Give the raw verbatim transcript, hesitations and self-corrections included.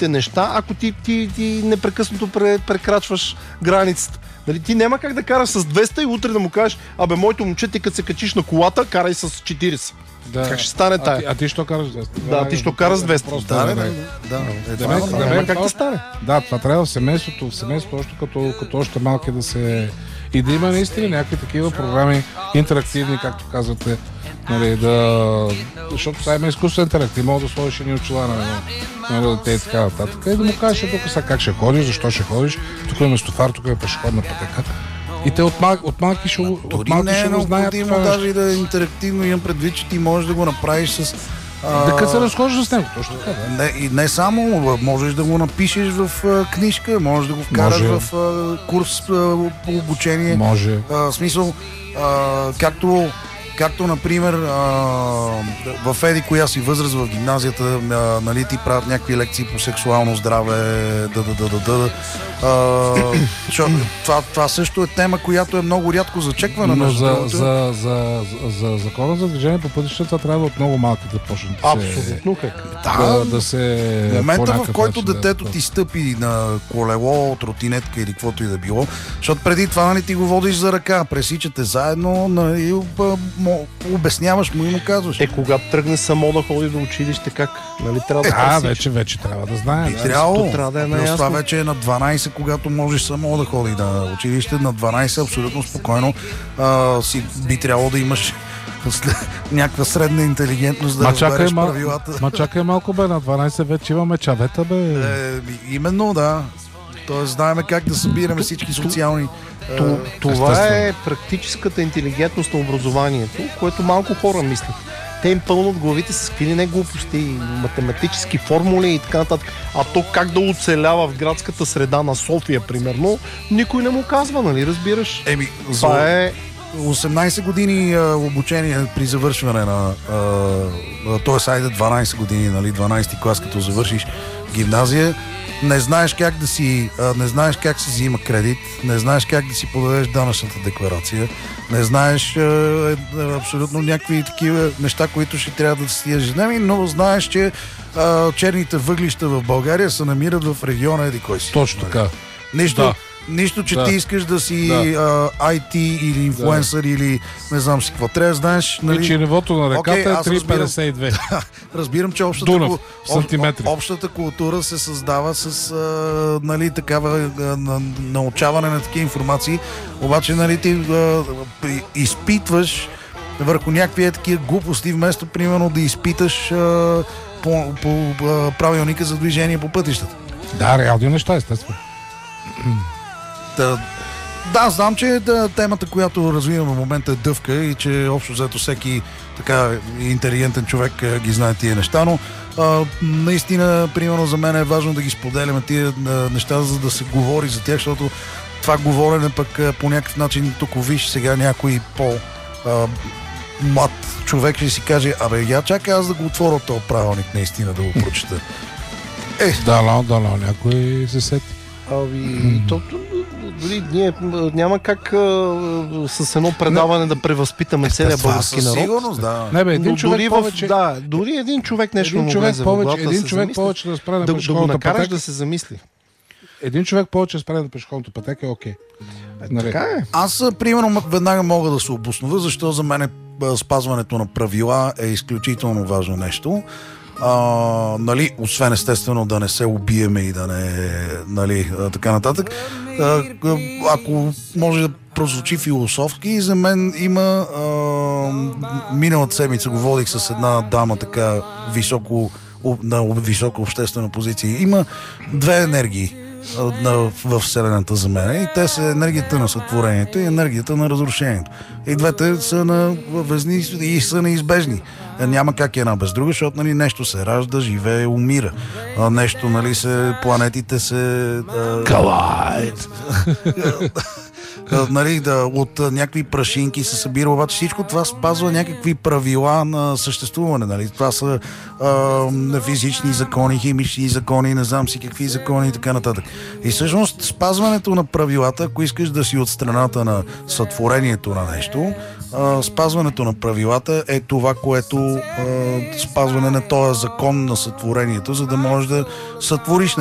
по-простите неща, ако ти, ти, ти непрекъснато прекрачваш границата. Нали, ти няма как да караш с двеста и утре да му кажеш, абе, моето момче, ти като се качиш на колата, карай с четирийсет. Да. Как ще стане тая? А ти, а ти що караш двеста? Да, ти що караш двеста. Да, да, да. Няма как да стане. Да, това трябва в семейството, в семейството още като, като още малки да се... И да има наистина някакви такива програми, интерактивни, както казвате, нали, да... Защото това има изкуствен интелект. Ти мога да сложиш едни очила на, на дете и така нататък. И да му кажеш тук сега как ще ходиш, защо ще ходиш, тук е местофар, тук е пешеходна пътека. И те от, мал, от малки ще, от малки ще го знаят. Дори не е необходимо даже и да е интерактивно, имам предвид, че ти можеш да го направиш с... А... Да като се разхожда с него, точно така, да. Не, и не само, можеш да го напишеш в а, книжка, можеш да го вкараш може. в а, курс а, по обучение. Може. А, в смисъл, а, както... Както, например, а, в еди коя си възраст в гимназията, а, нали, ти правят някакви лекции по сексуално здраве, да, да, да, да, да. А, шо, това, това също е тема, която е много рядко зачеквана. Но за, за, за, за, за закона за движение по пътищата трябва от много малки да почне да се... Абсолютно. Да, да, да се... В момента, в който начин, детето да, ти стъпи на колело, тротинетка или каквото и да било, защото преди това, нали, ти го водиш за ръка, пресичате заедно, нали, обясняваш му и му казваш. Е, когато тръгне само да ходи до училище, как? Нали, трябва да а, вече, вече трябва да знае. Би трябвало. Трябва да е наясно. Това вече е на дванайсет, когато можеш само да ходи на училище. На дванайсет абсолютно спокойно а, си би трябвало да имаш някаква средна интелигентност да разбереш мал... правилата. Ма чакай малко, бе, на дванайсет вече имаме чавета, бе. Е, именно, да. Тоест, знаем как да събираме всички социални... То, това естествено. Е практическата интелигентност на образованието, което малко хора мислят. Те им пълнат главите с какви ли не глупости, математически формули и така нататък. А то как да оцелява в градската среда на София, примерно, никой не му казва, нали, разбираш? Еми, това за... е... осемнайсет години а, обучение при завършване на... т.е. айде дванайсет години, нали, дванайсети клас, като завършиш гимназия, не знаеш как да си, не знаеш как се взима кредит, не знаеш как да си подадеш данъчната декларация, не знаеш е, е, абсолютно някакви такива неща, които ще трябва да си ежедневни, но знаеш, че е, черните въглища в България се намират в региона еди кой си. Точно така. Нищо, да. нищо, че да. ти искаш да си да. а, ай ти или инфлуенсър да. Или не знам си какво. Трябва да знаеш... Нали... И че нивото на реката okay, е три цяло петдесет и две. Разбирам, че общата, Дунав, об, об, общата култура се създава с а, нали, такава а, на, научаване на такива информации, обаче нали, ти а, изпитваш върху някакви такива глупости, вместо примерно да изпиташ а, по, по а, правилника за движение по пътищата. Да, реални неща, естествено. Да, да, знам, че да, темата, която развиваме в момента е дъвка и че общо взето всеки така интелигентен човек ги знае тия неща, но а, наистина, примерно за мен е важно да ги споделяме тия а, неща, за да се говори за тях, защото това говорене пък а, по някакъв начин тук виж сега някой по а, млад човек ще си каже, абе я чакай аз да го отворя този правилник наистина да го прочета. Е. Дало, дало, някой се сети. Ами, то, дори ние няма как а, с едно предаване не, да превъзпитаме целия български народ. Сигурност, да. Не, бе, един човек дори повече. В, да, дори един човек нещо един му човек влезе повече, в главата, един да човек замисли, повече да спре на да, пешеходната да го накараш пътека. Да се замисли. Един човек повече да спре на пешеходната пътека е окей. Е, така е. Аз, примерно, веднага мога да се обоснова, защо за мен спазването на правила е изключително важно нещо. А, нали, освен естествено да не се убиеме и да не, нали, така нататък. А, ако може да прозвучи философски, за мен има а, миналата седмица го водих с една дама така високо, на висока обществена позиция. Има две енергии в Вселената за мен. И те са енергията на сътворението и енергията на разрушението. И двете са на везни и са неизбежни. Няма как една без друга, защото нали, нещо се ражда, живее, умира. А, нещо, нали, се, планетите се... Калайт! а, нали, да, от а, някакви прашинки се събира, обаче всичко това спазва някакви правила на съществуване. Нали? Това са а, физични закони, химични закони, не знам си какви закони и така нататък. И всъщност спазването на правилата, ако искаш да си от страната на сътворението на нещо, а, спазването на правилата е това, което а, спазване на този закон на сътворението, за да можеш да сътвориш